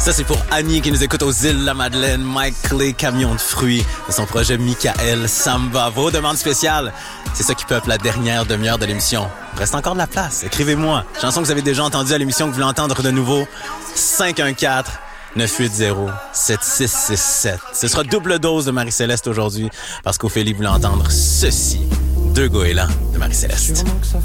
Ça, c'est pour Annie qui nous écoute aux îles de la Madeleine. Mike Clay, Camion de fruits, de son projet Michael Samba. Vos demandes spéciales, c'est ça qui peuple la dernière demi-heure de l'émission. Il reste encore de la place. Écrivez-moi. Chanson que vous avez déjà entendue à l'émission, que vous voulez entendre de nouveau. 514-980-7667. Ce sera double dose de Marie-Céleste aujourd'hui, parce qu'Ophélie voulait entendre ceci. Deux goélands de Marie-Céleste.